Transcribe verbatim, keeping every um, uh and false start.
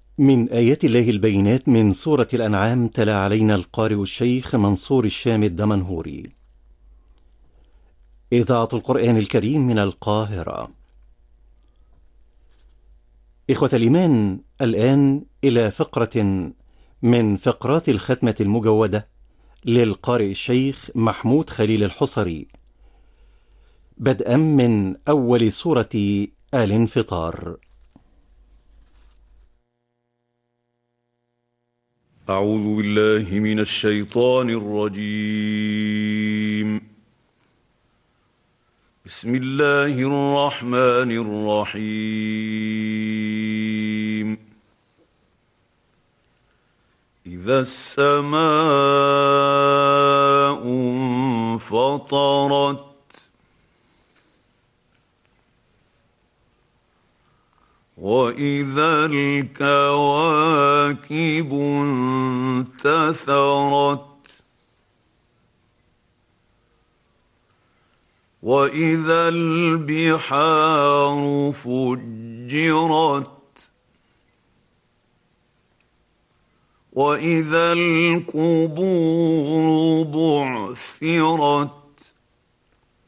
من آيات الله البينات من سورة الأنعام، تلا علينا القارئ الشيخ منصور الشام الدمنهوري. إذاعة القرآن الكريم من القاهرة. إخوة الإيمان، الآن إلى فقرة من فقرات الختمة المجودة للقارئ الشيخ محمود خليل الحصري، بدءا من أول سورة الانفطار. أعوذ بالله من الشيطان الرجيم. بسم الله الرحمن الرحيم. إذا السماء انفطرت وإذا الكواكب انتثرت وإذا البحار فجرت وإذا القبور بعثرت